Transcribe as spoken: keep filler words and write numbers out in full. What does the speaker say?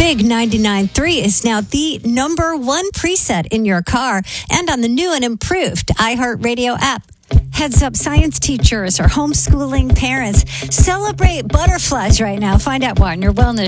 Big ninety-nine point three is now the number one preset in your car and on the new and improved iHeartRadio app. Heads up, science teachers or homeschooling parents, celebrate butterflies right now. Find out more on your wellness